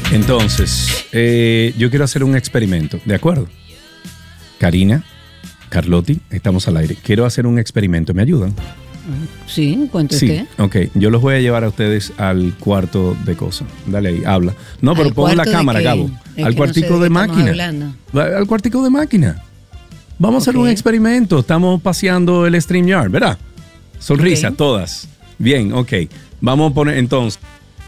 Entonces, yo quiero hacer un experimento, ¿de acuerdo? Karina, Carlotti, estamos al aire. Quiero hacer un experimento, ¿me ayudan? Sí, cuente Sí, usted. ok. Yo los voy a llevar a ustedes al cuarto de cosas. Dale ahí, habla. No, pero pon la cámara, Gabo. Al cuartico de máquina. Al cuartico de máquina. Vamos a hacer un experimento. Estamos paseando el StreamYard, ¿verdad? Sonrisa, todas. Bien, ok. Vamos a poner entonces.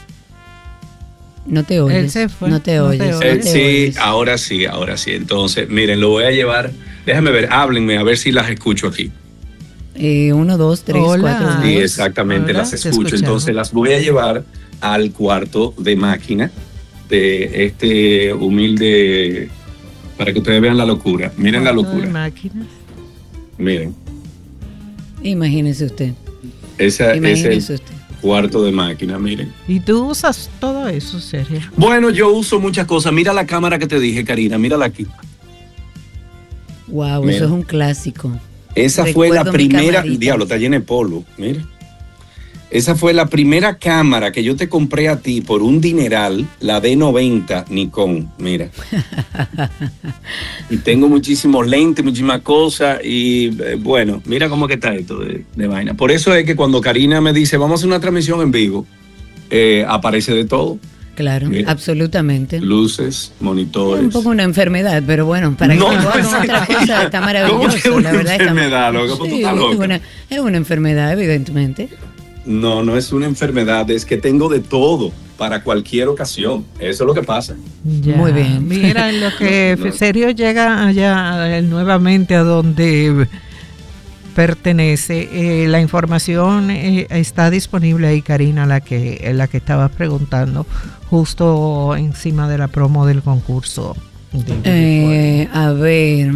No te oyes. Él se fue. No te oyes. Sí, ahora sí. Entonces, miren, lo voy a llevar. Déjame ver, háblenme, a ver si las escucho aquí. 1, 2, 3, 4. Sí, exactamente, las escucho. Entonces las voy a llevar al cuarto de máquina de este humilde, para que ustedes vean la locura. Miren la locura. Máquinas. Miren. Imagínese usted. Ese es el cuarto de máquina, miren. ¿Y tú usas todo eso, Sergio? Bueno, yo uso muchas cosas. Mira la cámara que te dije, Karina, mírala aquí. Wow, Mira. eso es un clásico. Esa fue la primera, diablo, está llena de polvo, mira. Esa fue la primera cámara que yo te compré a ti por un dineral, la D90 Nikon, mira. Y tengo muchísimos lentes, muchísimas cosas y bueno, mira cómo que está esto de vaina. Por eso es que cuando Karina me dice, vamos a hacer una transmisión en vivo, aparece de todo. Claro, mira, absolutamente. Luces, monitores. Es un poco una enfermedad, pero bueno, para que hagamos otra cosa está maravilloso. La verdad enfermedad, es una enfermedad, evidentemente. No es una enfermedad, es que tengo de todo para cualquier ocasión. Eso es lo que pasa. Ya. Muy bien. Mira, en lo que Sergio llega allá nuevamente a donde pertenece, la información está disponible ahí, Karina, la que estabas preguntando, justo encima de la promo del concurso. A ver,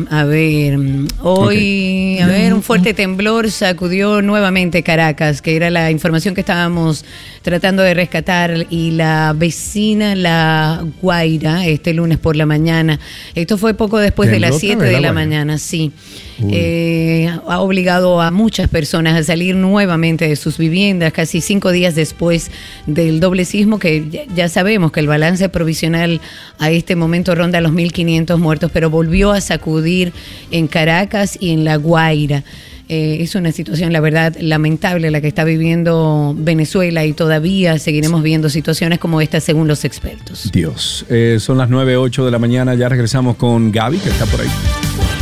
hoy, un fuerte temblor sacudió nuevamente Caracas, que era la información que estábamos tratando de rescatar, y la vecina La Guaira, este lunes por la mañana, esto fue poco después de las 7 de la mañana, sí, ha obligado a muchas personas a salir nuevamente de sus viviendas, casi 5 días después del doble sismo, que ya sabemos que el balance provisional a este momento ronda los 1.500 muertos, pero volvió a sacudir en Caracas y en La Guaira. Es una situación, la verdad, lamentable la que está viviendo Venezuela, y todavía seguiremos viendo situaciones como esta según los expertos. Dios, son las 9:08 de la mañana, ya regresamos con Gaby, que está por ahí.